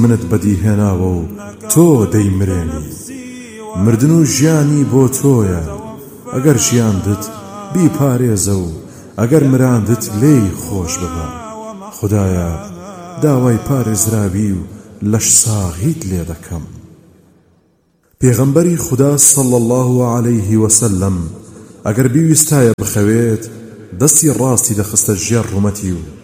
منت بەدیهێناوە و تۆ دەیمرێنی مردن و ژیانی بۆ تۆیە ئەگەر ژیاندت بیپارێزە و ئەگەر مراندت لێی خۆش ببە خدایە داوای پارێزراوی و لەش ساغیت لێ دەکەم. پێغەمبەری خدا صلی الله عليه وسلم ئەگەر بیویستایە بخەوێت دەستی ڕاستی دەخستە ژێر ڕومەتی و